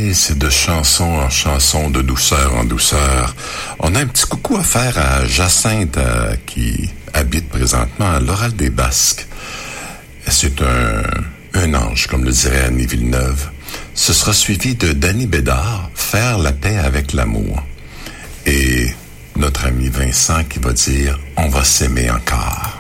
passe de chanson en chanson, de douceur en douceur. On a un petit coucou à faire à Jacinthe, qui habite présentement à l'Oral des Basques. C'est un ange, comme le dirait Annie Villeneuve. Ce sera suivi de Danny Bédard, Faire la paix avec l'amour. Et notre ami Vincent qui va dire « On va s'aimer encore ».